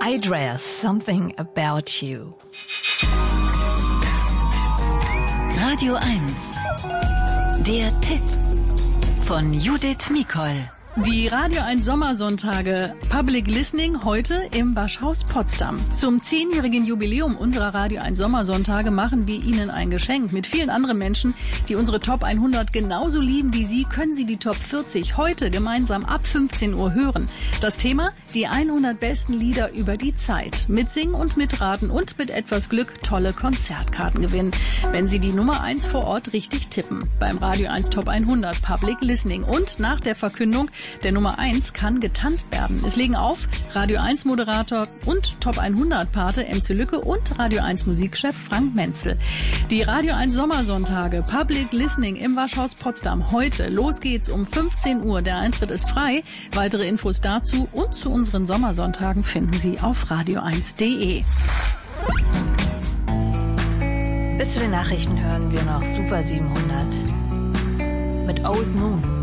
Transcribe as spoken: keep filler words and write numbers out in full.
Idrea, Something About You. Radio eins. Der Tipp von Judith Mikol. Die Radio eins Sommersonntage Public Listening heute im Waschhaus Potsdam. Zum zehnjährigen Jubiläum unserer Radio eins Sommersonntage machen wir Ihnen ein Geschenk. Mit vielen anderen Menschen, die unsere Top hundert genauso lieben wie Sie, können Sie die Top vierzig heute gemeinsam ab fünfzehn Uhr hören. Das Thema: die hundert besten Lieder über die Zeit. Mitsingen und mitraten und mit etwas Glück tolle Konzertkarten gewinnen, wenn Sie die Nummer eins vor Ort richtig tippen. Beim Radio eins Top hundert Public Listening. Und nach der Verkündung der Nummer eins kann getanzt werden. Es legen auf Radio eins Moderator und Top hundert Pate M C Lücke und Radio eins Musikchef Frank Menzel. Die Radio eins Sommersonntage Public Listening im Waschhaus Potsdam heute. Los geht's um fünfzehn Uhr. Der Eintritt ist frei. Weitere Infos dazu und zu unseren Sommersonntagen finden Sie auf radio eins punkt de. Bis zu den Nachrichten hören wir noch Super siebenhundert mit Old Moon.